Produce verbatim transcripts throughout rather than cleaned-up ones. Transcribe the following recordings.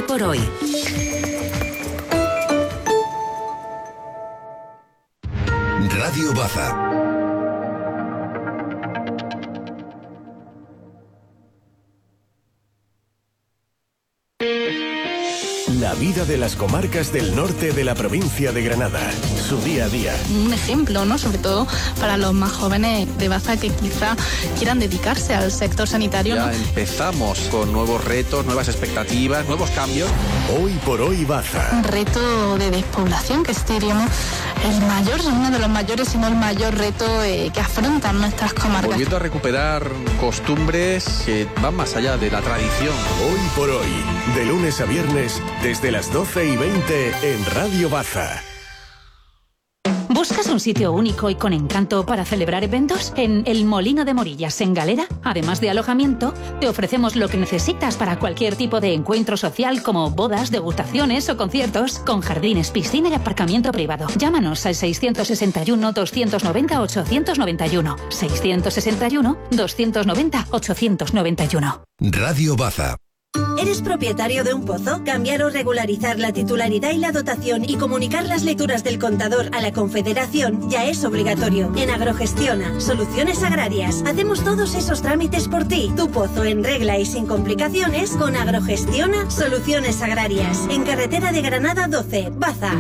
Hoy por hoy. Radio Baza. La vida de las comarcas del norte de la provincia de Granada. Su día a día. Un ejemplo, ¿no? Sobre todo para los más jóvenes de Baza que quizá quieran dedicarse al sector sanitario, ya ¿no? Empezamos con nuevos retos, nuevas expectativas, nuevos cambios. Hoy por hoy Baza. Un reto de despoblación que diríamos el mayor, uno de los mayores, si no el mayor reto eh, que afrontan nuestras comarcas. Volviendo a recuperar costumbres que van más allá de la tradición. Hoy por hoy, de lunes a viernes, desde las doce y veinte en Radio Baza. ¿Buscas un sitio único y con encanto para celebrar eventos? En El Molino de Morillas, en Galera, además de alojamiento, te ofrecemos lo que necesitas para cualquier tipo de encuentro social como bodas, degustaciones o conciertos, con jardines, piscina y aparcamiento privado. Llámanos al seiscientos sesenta y uno, doscientos noventa, ochocientos noventa y uno. seiscientos sesenta y uno, doscientos noventa, ochocientos noventa y uno. Radio Baza. ¿Eres propietario de un pozo? Cambiar o regularizar la titularidad y la dotación y comunicar las lecturas del contador a la Confederación ya es obligatorio. En Agrogestiona, Soluciones Agrarias, hacemos todos esos trámites por ti. Tu pozo en regla y sin complicaciones con Agrogestiona, Soluciones Agrarias. En carretera de Granada doce, Baza.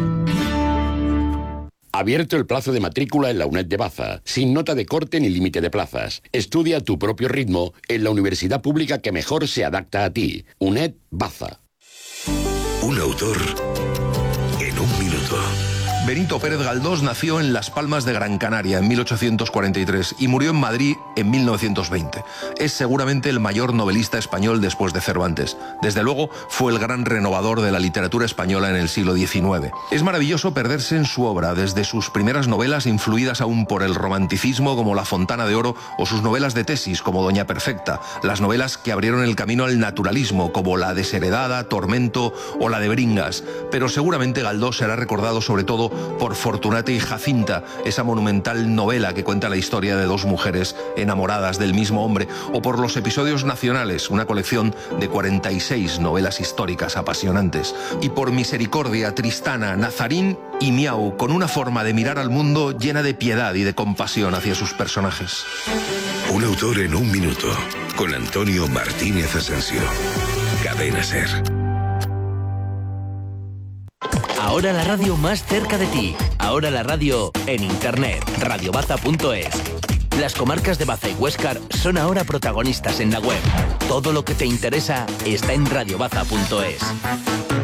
Abierto el plazo de matrícula en la UNED de Baza, sin nota de corte ni límite de plazas. Estudia a tu propio ritmo en la universidad pública que mejor se adapta a ti. UNED Baza. Un autor en un minuto. Benito Pérez Galdós nació en Las Palmas de Gran Canaria en mil ochocientos cuarenta y tres y murió en Madrid en mil novecientos veinte. Es seguramente el mayor novelista español después de Cervantes. Desde luego fue el gran renovador de la literatura española en el siglo diecinueve. Es maravilloso perderse en su obra, desde sus primeras novelas influidas aún por el romanticismo como La Fontana de Oro o sus novelas de tesis como Doña Perfecta, las novelas que abrieron el camino al naturalismo como La Desheredada, Tormento o la de Bringas. Pero seguramente Galdós será recordado sobre todo por Fortunata y Jacinta, esa monumental novela que cuenta la historia de dos mujeres enamoradas del mismo hombre, o por Los Episodios Nacionales, una colección de cuarenta y seis novelas históricas apasionantes, y por Misericordia, Tristana, Nazarín y Miau, con una forma de mirar al mundo llena de piedad y de compasión hacia sus personajes. Un autor en un minuto, con Antonio Martínez Asensio. Cadena SER. Ahora la radio más cerca de ti. Ahora la radio en internet. radio baza punto es. Las comarcas de Baza y Huéscar son ahora protagonistas en la web. Todo lo que te interesa está en radio baza punto es.